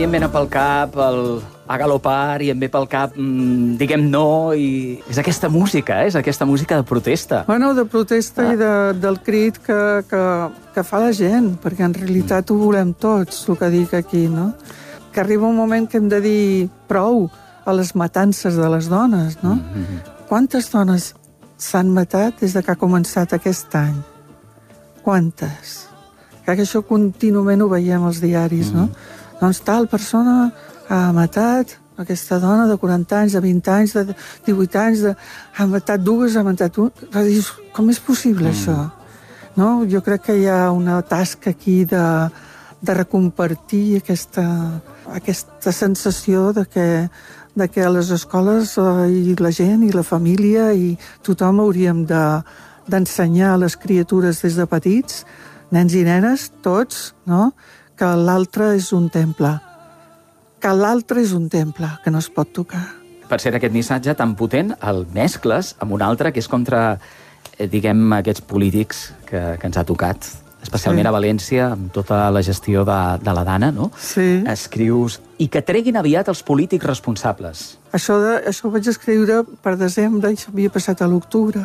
mi em ve pel cap el a galopar i em ve pel cap, diguem no, i és aquesta música, és aquesta música de protesta. Bueno, de protesta i del crit que fa la gent, perquè en realitat ho volem tots, el que dic aquí, no? Que arriba un moment que hem de dir prou a les matances de les dones, no? Quantes dones s'han matat des de que ha començat aquest any? Quantes? Que això contínuament ho veiem als diaris, no? Doncs tal persona ha matat aquesta dona de 40 anys, de 20 anys, de 18 anys, ha matat dues, ha matat un... Dius, com és possible això? No? Jo crec que hi ha una tasca aquí de recompartir aquesta sensació de que a les escoles i la gent i la família i tothom hauríem d'ensenyar a les criatures des de petits, nens i nenes, tots, no? Que l'altre és un temple. Que l'altre és un temple, que no es pot tocar. Per ser aquest missatge tan potent, el mescles amb un altre que és contra, diguem, aquests polítics que ens ha tocat, especialment a València, amb tota la gestió de la Dana, no? Sí. Escrius, i que treguin aviat els polítics responsables. Això ho vaig escriure per desembre i s'havia passat a l'octubre.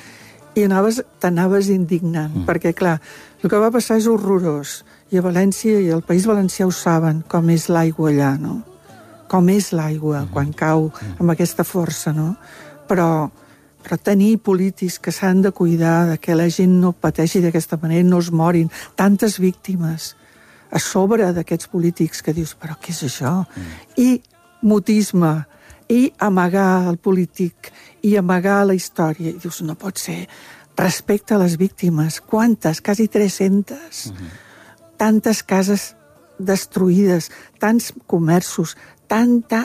I t'anaves indignant, perquè, clar, el que va passar és horrorós. I a València i al País Valencià ho saben, com és l'aigua allà, no? Com és l'aigua quan cau amb aquesta força, no? Però tenir polítics que s'han de cuidar de que la gent no pateixi d'aquesta manera, no es morin, tantes víctimes a sobre d'aquests polítics que dius, però què és això? I mutisme, i amagar el polític, i amagar la història. I dius, no pot ser. Respecte a les víctimes. Quantes? Quasi 300. Tantes cases destruïdes, tants comerços, tanta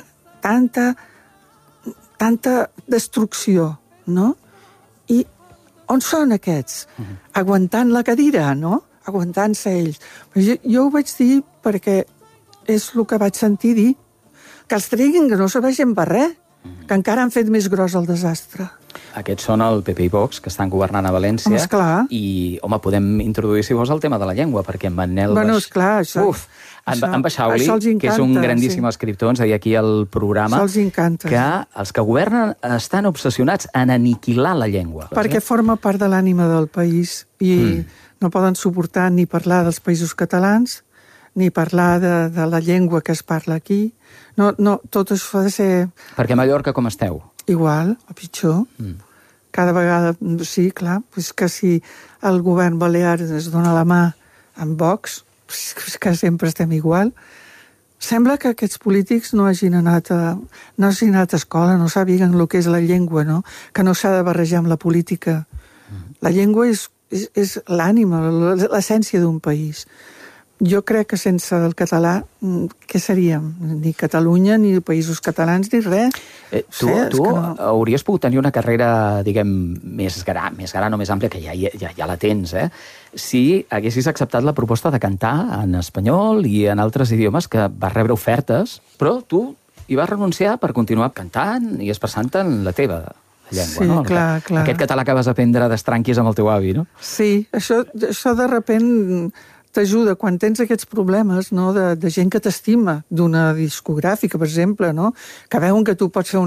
destrucció, no? I on són aquests? Aguantant la cadira, no? Aguantant-se ells. Jo ho vaig dir perquè és el que vaig sentir dir, que els treguin, que no serveixen per res, que encara han fet més gros el desastre. Aquests són el PP i Vox, que estan governant a València. Home, esclar. I, home, podem introduir, si vols, el tema de la llengua, perquè en Manel... Bueno, esclar, això... En Baixauli, que és un grandíssim escriptor, ens deia aquí al programa que els que governen estan obsessionats en aniquilar la llengua. Perquè forma part de l'ànima del país i no poden suportar ni parlar dels països catalans, ni parlar de la llengua que es parla aquí. No, tot això ha de ser... Perquè a Mallorca com esteu? Igual, o pitjor. Cada vegada, sí, clar, és que si el govern balear es dona la mà amb Vox, és que sempre estem igual. Sembla que aquests polítics no hagin anat a escola, no sàpiguen el que és la llengua, no? Que no s'ha de barrejar amb la política. La llengua és l'ànima, l'essència d'un país. Jo crec que sense el català, què seríem? Ni Catalunya, ni països catalans, ni res. Tu hauries pogut tenir una carrera, diguem, més gran o més àmplia, que ja la tens, si haguessis acceptat la proposta de cantar en espanyol i en altres idiomes, que vas rebre ofertes, però tu hi vas renunciar per continuar cantant i expressant-te en la teva llengua, sí, no? Clar. Aquest català que vas aprendre d'estranquis amb el teu avi, no? Sí, això de repent t'ajuda quan tens aquests problemes, no, de gent que t'estima, d'una discogràfica, per exemple, no, que veuen que tu pots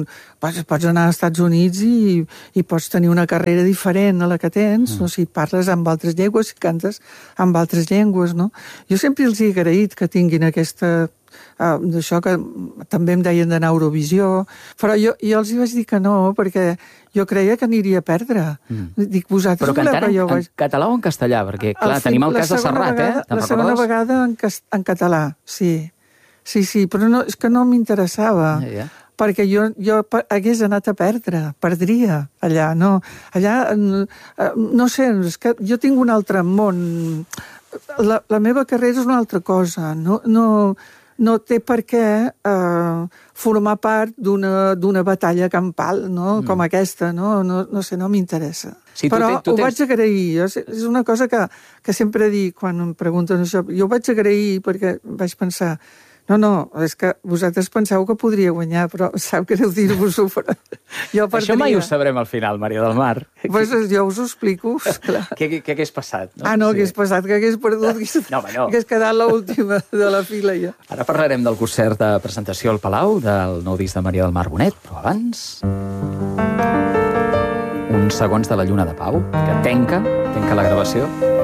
pots anar als Estats Units i pots tenir una carrera diferent a la que tens, no, si parles amb altres llengües, si cantes amb altres llengües, no. Jo sempre els he agraït que tinguin aquesta... d'això que també em deien d'anar a Eurovisió, però jo els vaig dir que no, perquè jo creia que aniria a perdre. Dic, vosaltres... Però cantant en català o en castellà? Perquè, clar, tenim el cas de Serrat, La segona vegada en català, sí. Sí, però és que no m'interessava. Perquè jo hagués anat a perdria allà, no? Allà, no sé, és que jo tinc un altre món. La meva carrera és una altra cosa, no té per què formar part d'una batalla campal, no? Com aquesta, no sé, no m'interessa. Sí, però ho vaig agrair, és una cosa que sempre dic quan em pregunten això. Jo ho vaig agrair perquè vaig pensar, No, és que vosaltres penseu que podria guanyar, però sap greu dir-vos-ho, però jo perdria. Això mai ho sabrem al final, Maria del Mar. Pues jo us ho explico, esclar. Què hagués passat? No? No, hagués passat que hagués perdut, hagués quedat l'última de la fila ja. Ara parlarem del concert de presentació al Palau, del nou disc de Maria del Mar Bonet, però abans... uns segons de la Lluna de Pau, que tanca la gravació.